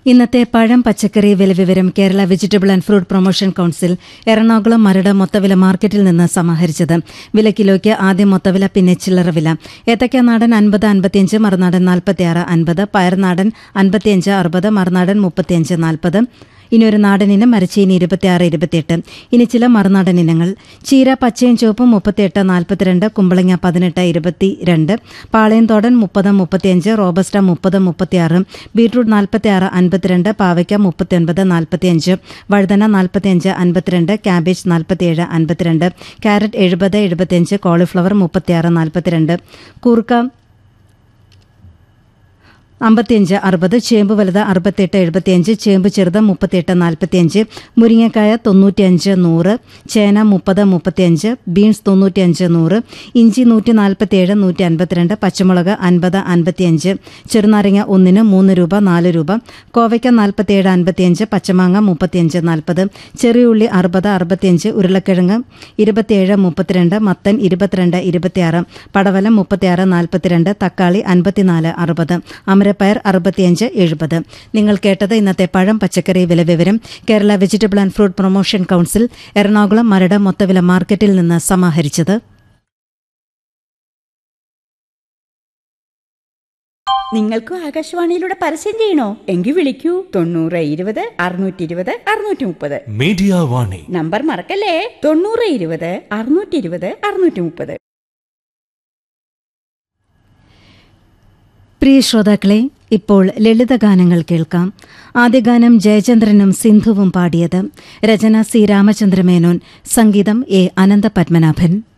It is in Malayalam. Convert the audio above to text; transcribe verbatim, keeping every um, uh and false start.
ഇന്നത്തെ പഴം പച്ചക്കറി വില വിവരം Kerala vegetable and fruit promotion council Ernakulam Maradu മൊത്തവില മാർക്കറ്റിൽ നിന്ന് സമാഹരിച്ചത്. വില കിലോയ്ക്ക് ആദ്യം മൊത്തവില, പിന്നെ ചില്ലറ വില. ഏത്തയ്ക്ക നാടൻ അൻപത് അൻപത്തിയഞ്ച്, മറുനാടൻ നാൽപ്പത്തിയാറ് അൻപത്, പയർനാടൻ അൻപത്തിയഞ്ച് അറുപത്, മറുനാടൻ മുപ്പത്തിയഞ്ച് നാൽപ്പത്. ഇനി ഒരു നാടൻ ഇനം മരച്ചീനി ഇരുപത്തിയാറ് ഇരുപത്തിയെട്ട്. ഇനി ചില മറുനാടൻ ഇനങ്ങൾ: ചീര പച്ചയും ചുവപ്പും മുപ്പത്തിയെട്ട് നാൽപ്പത്തിരണ്ട്, കുമ്പളങ്ങ പതിനെട്ട് ഇരുപത്തിരണ്ട്, പാളയംതോടൻ മുപ്പത് മുപ്പത്തിയഞ്ച്, റോബസ്റ്റ മുപ്പത് മുപ്പത്തിയാറ്, ബീട്രൂട്ട് നാൽപ്പത്തിയാറ് അൻപത്തിരണ്ട്, പാവയ്ക്ക മുപ്പത്തിയൊൻപത് നാൽപ്പത്തിയഞ്ച്, വഴുതന നാൽപ്പത്തിയഞ്ച് അൻപത്തിരണ്ട്, ക്യാബേജ് നാൽപ്പത്തിയേഴ് അൻപത്തിരണ്ട്, ക്യാരറ്റ് എഴുപത് എഴുപത്തിയഞ്ച്, കോളിഫ്ലവർ മുപ്പത്തിയാറ് നാൽപ്പത്തിരണ്ട്, കൂർക്ക അമ്പത്തിയഞ്ച് അറുപത്, ചേമ്പ് വലുത് അറുപത്തെട്ട് എഴുപത്തിയഞ്ച്, ചേമ്പ് ചെറുത് മുപ്പത്തിയെട്ട് നാൽപ്പത്തിയഞ്ച്, മുരിങ്ങക്കായ തൊണ്ണൂറ്റിയഞ്ച് നൂറ്, ചേന മുപ്പത് മുപ്പത്തിയഞ്ച്, ബീൻസ് തൊണ്ണൂറ്റിയഞ്ച് നൂറ്, ഇഞ്ചി നൂറ്റി നാൽപ്പത്തിയേഴ് നൂറ്റി അൻപത്തിരണ്ട്, പച്ചമുളക് അൻപത് അൻപത്തിയഞ്ച്, ചെറുനാരങ്ങ ഒന്നിന് മൂന്ന് രൂപ നാല് രൂപ, കോവയ്ക്ക നാൽപ്പത്തിയേഴ് അൻപത്തിയഞ്ച്, പച്ചമാങ്ങ മുപ്പത്തിയഞ്ച് നാൽപ്പത്, ചെറിയുള്ളി അറുപത് അറുപത്തിയഞ്ച്, ഉരുളക്കിഴങ്ങ് ഇരുപത്തിയേഴ് മുപ്പത്തിരണ്ട്, മത്തൻ ഇരുപത്തിരണ്ട് ഇരുപത്തിയാറ്, പടവലം മുപ്പത്തിയാറ് നാൽപ്പത്തിരണ്ട്, തക്കാളി അൻപത്തിനാല് അറുപത്, അമരപ്പയർ അറുപത്തിയഞ്ച് എഴുപത്. നിങ്ങൾ കേട്ടത് ഇന്നത്തെ പഴം പച്ചക്കറി വില വിവരം Kerala vegetable and fruit promotion council Ernakulam Maradu മൊത്തവില മാർക്കറ്റിൽ നിന്ന് സമാഹരിച്ചത്. നിങ്ങൾക്കും ആകാശവാണിയിലൂടെ പരസ്യം ചെയ്യണോ? എങ്കിൽ വിളിക്കൂ തൊണ്ണൂറ് ഇരുപത് അറുന്നൂറ്റി ഇരുപത് അറുന്നൂറ്റി മുപ്പത്. മീഡിയ വാണി നമ്പർ മറക്കല്ലേ, തൊണ്ണൂറ് ഇരുപത് അറുന്നൂറ്റി ഇരുപത് അറുന്നൂറ്റി മുപ്പത്. പ്രിയ ശ്രോതാക്കളെ, ഇപ്പോൾ ലളിതഗാനങ്ങൾ കേൾക്കാം. ആദ്യ ഗാനം ജയചന്ദ്രനും സിന്ധുവും പാടിയത്. രചന സി രാമചന്ദ്രമേനോൻ, സംഗീതം എ അനന്തപത്മനാഭൻ.